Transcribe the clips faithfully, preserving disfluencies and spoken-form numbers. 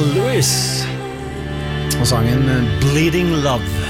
Carl Lewis og sangen Bleeding Love.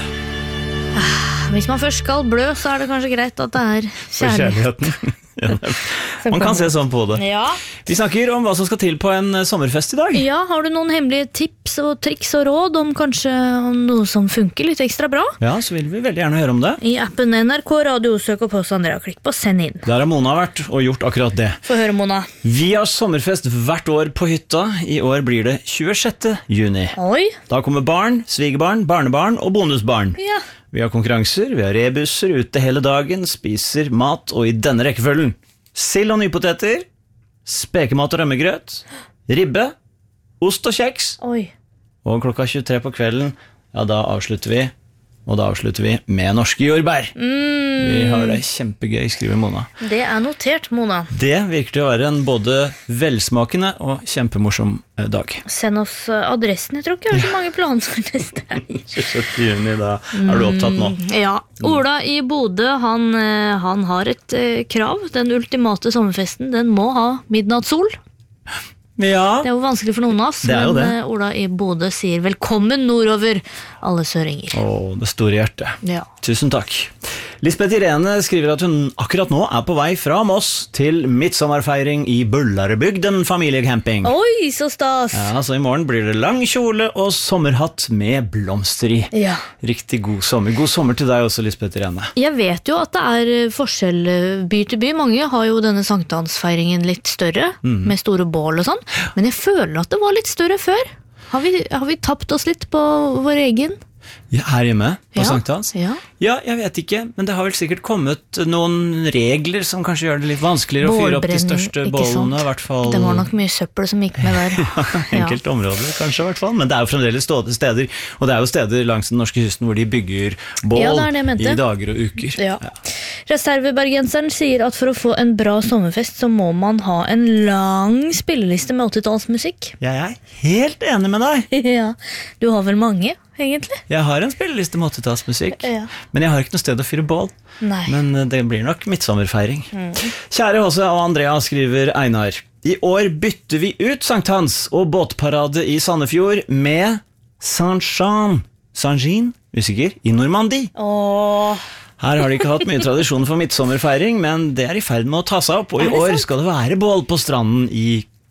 Hvis man først skal blø, så er det kanskje greit at det er For kjærligheten. Ja, man kan se sånn på det. Ja. Vi snakker om hva som skal til på en sommerfest i dag. Ja, har du noen hemmelige tips og triks og råd om kanskje om noe som funker litt ekstra bra? Ja, så vil vi veldig gjerne høre om det. I appen N R K Radio, søk opp hos Andrea, klikk på send inn. Der har Mona vært og gjort akkurat det. Få høre, Mona. Vi har sommerfest hvert år på hytta. I år blir det tjuesjette juni. Oi. Da kommer barn, svigerbarn, barnebarn og bonusbarn. Ja. Vi har konkurranser, vi har rebusser ute hele dagen, spiser mat, og i denne rekkefølgen sild og nypoteter, spekemat og rømmegrøt, ribbe, ost og kjeks. Oi. Og klokka tjuetre på kvelden, ja, da avslutter vi, og da avslutter vi med norske jordbær. Mm. Vi har det kjempegøy, skriver Mona. Det er notert, Mona. Det virker til å være en både velsmakende og kjempemorsom dag. Send oss adressen, jeg tror ikke jeg har så mange planer for neste helg. tjuesjette juni, da er du opptatt nå. Mm, ja, Ola i Bodø, han, han har et eh, krav. Den ultimate sommerfesten, den må ha midnattssol. Ja. Det er jo vanskelig for noen av oss, Det er jo men det. eh, Ola i Bodø sier velkommen nordover, alle søringer. Åh, det store hjertet. Ja. Tusen takk. Lisbeth Irene skriver at hun akkurat nå er på vei fra Moss til midtsommerfeiring i Bullarebygden familiecamping. Oi, så stas! Ja, så i morgen blir det lang kjole og sommerhatt med blomster i. Ja. Riktig god sommer. God sommer til deg også, Lisbeth Irene. Jeg vet jo at det er eh, forskjell eh, by til by. Mange har jo denne sankthansfeiringen litt større, Mhm. med store bål og sånn. Men jeg føler at det var litt større før. Har vi, har vi tapt oss litt på vår egen? Ja, her hjemme på Ja, Sanktans? ja. Ja, jeg vet ikke, men det har vel sikkert kommet noen regler som kanskje gjør det litt vanskeligere å fyre opp de største ikke sant? bålene, i hvert fall. Det var nok mye søppel som gikk med der. Enkelte områder kanskje i hvert fall, men det er jo fremdeles stående steder, og det er jo steder langs den norske kysten hvor de bygger bål Ja, det er det jeg mente. i dager og uker. Ja. Reservebergenseren sier at for å få en bra sommerfest så må man ha en lang spilleliste med åttitallsmusikk. Jeg er helt enig med deg. Ja, du har vel mange, egentlig? Jeg har en spilleliste med åttitallsmusikk, Ja. men jeg har ikke noe sted å fyre bål. Nei. Men eh, det blir nok midtsommerfeiring. Mm. Kjære Håse og Andrea, skriver Einar. I år bytter vi ut Sankt Hans og båtparade i Sandefjord med Saint-Jean, Saint-Jean, usikker, i Normandie. Åh, Her har de ikke hatt mye tradisjon for midtsommerfeiring, men det er i ferd med å ta seg opp, og i Er det år sant? skal det være bål på stranden i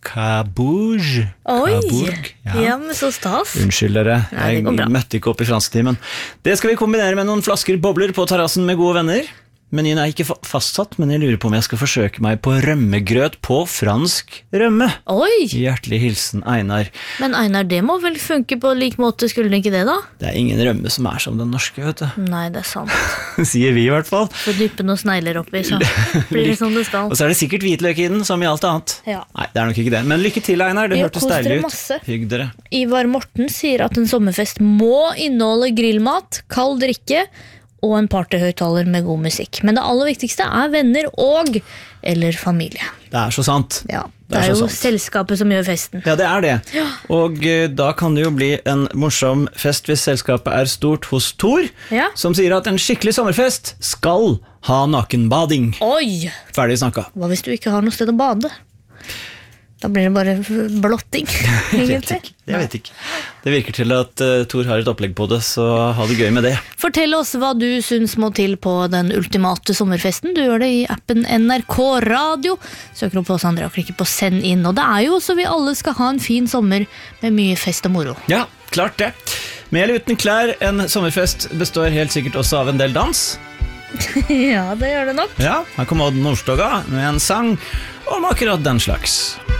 Cabourg. oi! Cabourg, Ja. men så stas. Unnskyld dere, Nei, det går bra. jeg møtte ikke opp i fransktimen. Det skal vi kombinere med noen flasker bobler på terrassen med gode venner. Menyen er ikke fa- fastsatt, men jeg lurer på om jeg skal forsøke meg på rømmegrøt på fransk rømme. Oi, Hjertelig hilsen Einar. men Einar, det må vel funke på lik måte, skulle det ikke det da? Det er ingen rømme som er som den norske, vet du. Nei, det er sant. Sier vi i hvert fall. Så dyppe noen snegler oppi, så blir det som det skal. Og så er det sikkert hvitløk i den, som i alt annet. Ja. Nei, det er nok ikke det. Men lykke til, Einar. Det Ja, hørtes kos dere deilig ut. masse. Hygg dere. Ivar Morten sier at en sommerfest må inneholde grillmat, kald drikke og en partyhøyttaler med god musikk. Men det aller viktigste er venner og eller familie. Det er så sant. Ja, Det det er er så jo sant. selskapet som gjør festen. Ja, det er det. Og eh, da kan det jo bli en morsom fest hvis selskapet er stort hos Thor, Ja. som sier at en skikkelig sommerfest skal ha nakenbading. Oi! Ferdig snakka. Hva hvis du ikke har noe sted å bade? Da blir det bare blotting, Jeg vet egentlig. ikke. Jeg vet ikke. Det virker til at uh, Thor har et opplegg på det, så ha det gøy med det. Fortell oss hva du syns må til på den ultimate sommerfesten. Du gjør det i appen N R K Radio. Søker opp hos Andrea og klikker på send inn. Og det er jo så vi alle skal ha en fin sommer med mye fest og moro. Ja, klart det. Med eller uten klær, en sommerfest består helt sikkert også av en del dans. Ja, det gjør det nok. Ja, her kommer Odd Nordstoga med en sang om akkurat den slags.